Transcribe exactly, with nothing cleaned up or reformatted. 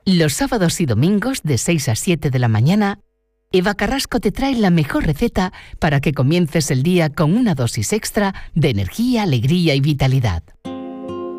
Los sábados y domingos de seis a siete de la mañana, Eva Carrasco te trae la mejor receta para que comiences el día con una dosis extra de energía, alegría y vitalidad.